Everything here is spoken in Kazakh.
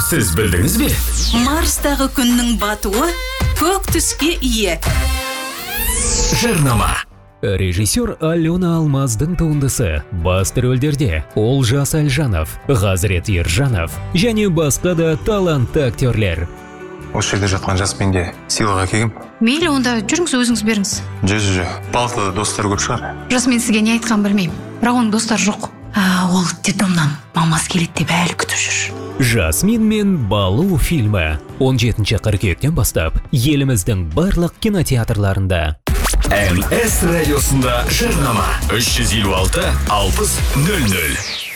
Сіз білдіңіз бе? Марстағы күннің батуы көк түске ие. Жарнама. Режиссер Алена Алмаздың туындысы басты рөлдерде Олжас Әлжанов, Ғазірет Ержанов және басқа да талантты актерлер. Осы жерде жатқан жасменге сыйлық әкелгем. Мейлі, онда жүріңіз, өзіңіз беріңіз. Жүз. Балқылы достар көп шығар. Жасмен сізге не айтқан білмеймін. Бірақ оның достар жоқ. Ол детдомнан мамасы келеді деп әлі күтіп жүр. Жасмин мен Балу фильмі 17 қыркүйектен бастап еліміздің барлық кинотеатрларында. МС радиосында жарнама 356 60 00.